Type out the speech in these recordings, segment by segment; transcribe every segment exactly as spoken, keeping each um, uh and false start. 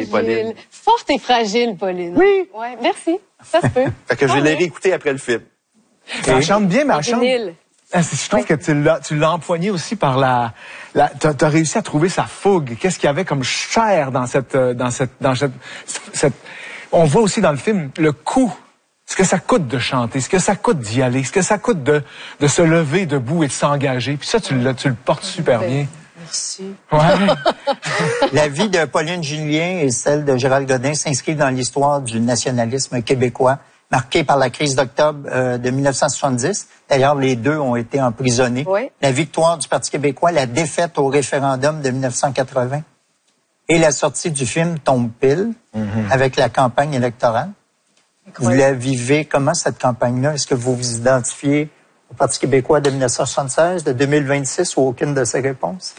Pauline. Forte et fragile, Pauline. Oui. Ouais, merci. Ça se peut. Fait que je Ah, l'ai ouais. réécouté après le film. Elle chante bien, mais elle chante... Vinyle. Ah, c'est- Je trouve que tu l'as, tu l'as empoigné aussi par la, la t'as, t'as réussi à trouver sa fougue. Qu'est-ce qu'il y avait comme chair dans cette, euh, dans cette, dans cette, cette, on voit aussi dans le film le coût, ce que ça coûte de chanter, ce que ça coûte d'y aller, ce que ça coûte de, de se lever debout et de s'engager. Puis ça, tu le, tu le portes super bien. Merci. Ouais. La vie de Pauline Julien et celle de Gérald Godin s'inscrivent dans l'histoire du nationalisme québécois, marquée par la crise d'octobre euh, de mille neuf cent soixante-dix. D'ailleurs, les deux ont été emprisonnés. Oui. La victoire du Parti québécois, la défaite au référendum de mille neuf cent quatre-vingts et la sortie du film tombe pile Mm-hmm. avec la campagne électorale. Vous Incroyable. la vivez comment, cette campagne-là? Est-ce que vous vous identifiez au Parti québécois de mille neuf cent soixante-seize, de deux mille vingt-six ou aucune de ces réponses?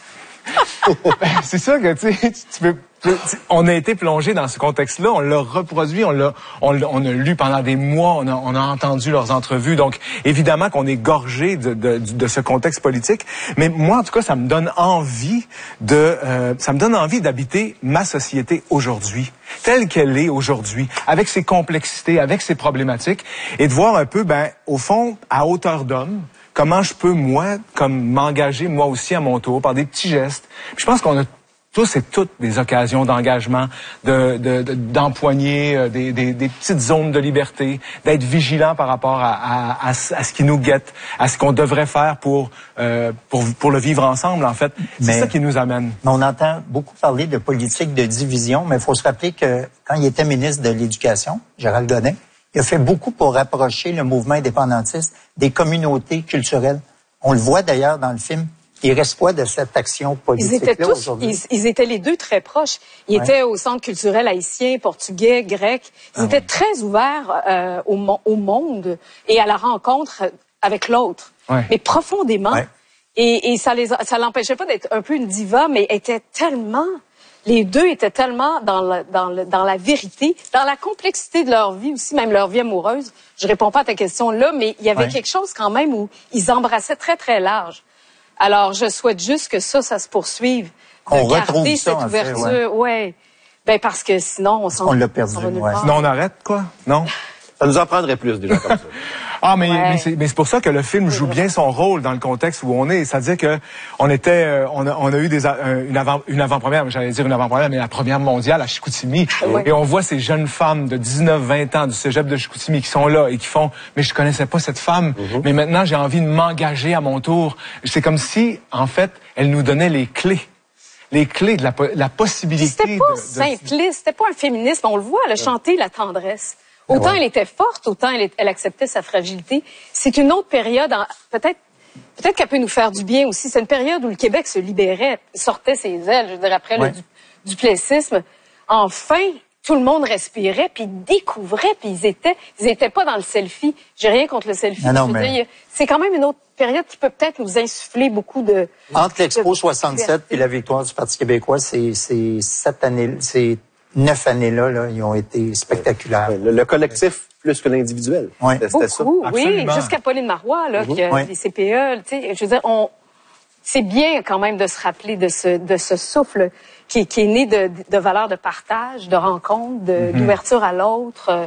C'est ça que tu sais, tu peux. tu- On a été plongé dans ce contexte-là, on l'a reproduit, on l'a, on, l'a- on a lu pendant des mois, on a, on a entendu leurs entrevues. Donc, évidemment qu'on est gorgé de, de, de ce contexte politique. Mais moi, en tout cas, ça me donne envie de, euh, ça me donne envie d'habiter ma société aujourd'hui, telle qu'elle est aujourd'hui, avec ses complexités, avec ses problématiques, et de voir un peu, ben, au fond, à hauteur d'homme. Comment je peux, moi, comme m'engager, moi aussi, à mon tour, par des petits gestes. Puis je pense qu'on a tous et toutes des occasions d'engagement, de, de, de- d'empoigner euh, des, des, des petites zones de liberté, d'être vigilant par rapport à, à, à, ce- à ce qui nous guette, à ce qu'on devrait faire pour, euh, pour, pour le vivre ensemble, en fait. C'est Mais- ça qui nous amène. Mais on entend beaucoup parler de politique de division, mais il faut se rappeler que quand il était ministre de l'Éducation, Gérald Godin, il a fait beaucoup pour rapprocher le mouvement indépendantiste des communautés culturelles. On le voit d'ailleurs dans le film. Il reste quoi de cette action Ils étaient politique-là tous, aujourd'hui? ils, ils étaient les deux très proches. Ils Ouais. étaient au centre culturel haïtien, portugais, grec. Ils Ah étaient ouais. très ouverts euh, au, mo- au monde et à la rencontre avec l'autre, Ouais. mais profondément. Ouais. Et, et ça les, a- ça l'empêchait pas d'être un peu une diva, mais était tellement, les deux étaient tellement dans la, dans, le, dans la vérité, dans la complexité de leur vie aussi, même leur vie amoureuse. Je réponds pas à ta question là, mais il y avait Ouais. quelque chose quand même où ils embrassaient très très large. Alors, je souhaite juste que ça, ça se poursuive. Qu'on de retrouve garder ça, cette en fait, ouverture, ouais. Ben parce que sinon, on s'en. qu'on l'a perdu, on va nulle ouais. part. Sinon, on arrête, quoi? Non? Ça nous en prendrait plus, déjà, comme ça. Ah, mais, Ouais. mais c'est mais c'est pour ça que le film joue bien son rôle dans le contexte où on est. C'est-à-dire que on était, euh, on a, on a eu des, a- euh, une avant, une avant-première, j'allais dire une avant-première, mais la première mondiale à Chicoutimi. Ouais. Et on voit ces jeunes femmes de dix-neuf vingt ans du cégep de Chicoutimi qui sont là et qui font, mais je connaissais pas cette femme, mais maintenant j'ai envie de m'engager à mon tour. C'est comme si, en fait, elle nous donnait les clés. Les clés de la, po- la possibilité C'était pas de, de- simpliste, c'était pas un féminisme. On le voit, elle a chanté la tendresse. Autant elle était forte, autant elle, est- elle acceptait sa fragilité. C'est une autre période, en- peut-être peut-être qu'elle peut nous faire du bien aussi. C'est une période où le Québec se libérait, sortait ses ailes, je veux dire, après Ouais. le du, duplessisme. Enfin, tout le monde respirait, puis découvrait, puis ils étaient, ils étaient pas dans le selfie. J'ai rien contre le selfie. Non, non, je veux mais- dire, c'est quand même une autre période qui peut peut-être nous insuffler beaucoup de... Entre l'Expo de- soixante-sept et la victoire du Parti québécois, c'est c'est sept années, ces neuf années-là, là, ils ont été spectaculaires. Ouais, Le, le collectif plus que l'individuel. Ouais. C'était- c'était ça. Beaucoup, oui, Absolument. jusqu'à Pauline Marois, là, qui a Ouais. les C P E, tu sais, je veux dire, on, c'est bien quand même de se rappeler de ce, de ce souffle qui, qui est né de, de valeurs de partage, de rencontre, de, d'ouverture à l'autre, euh,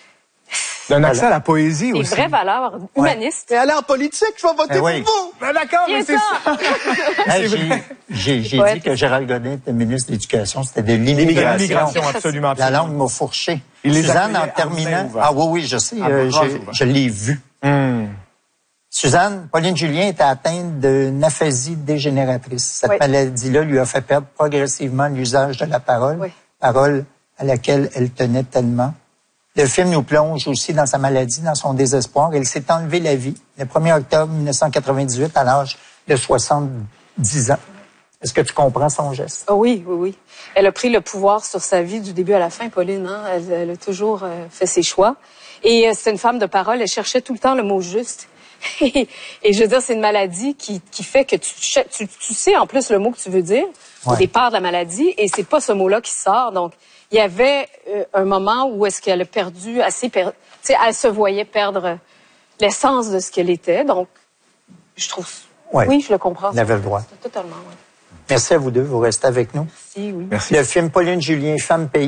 d'un accès à la poésie des aussi. vraies valeurs humanistes. Et aller en politique, je vais voter Eh pour oui. vous! Ben d'accord, mais Qui est c'est ça? ça. Hey, j'ai j'ai- j'ai Ouais. dit que Gérald Godin était ministre de l'Éducation, c'était de L'immigration, l'immigration. absolument. La absolument. langue m'a fourché. Il les Suzanne, en accueillait à terminant... main ouverte. Ah oui, oui, je sais, À euh, bras je, ouverts. je l'ai vu. Hmm. Suzanne, Pauline Julien était atteinte d'une aphasie dégénératrice. Cette Oui. maladie-là lui a fait perdre progressivement l'usage de la parole, Oui. parole à laquelle elle tenait tellement. Le film nous plonge aussi dans sa maladie, dans son désespoir. Elle s'est enlevée la vie le premier octobre mille neuf cent quatre-vingt-dix-huit à l'âge de soixante-dix ans. Est-ce que tu comprends son geste? Ah oui, oui, oui. Elle a pris le pouvoir sur sa vie du début à la fin, Pauline. Hein? Elle, elle a toujours euh, fait ses choix. Et euh, c'est une femme de parole. Elle cherchait tout le temps le mot juste. Et je veux dire, c'est une maladie qui, qui fait que tu, ch- tu, tu sais en plus le mot que tu veux dire au Ouais. départ de la maladie, et c'est pas ce mot-là qui sort. Donc, il y avait euh, un moment où est-ce qu'elle a perdu assez, per... tu sais, elle se voyait perdre l'essence de ce qu'elle était. Donc, je trouve, Ouais. oui, je le comprends. Elle avait le droit. Totalement, oui. Merci à vous deux. Vous restez avec nous. Si, oui. Merci. Le film Pauline Julien, Femme pays.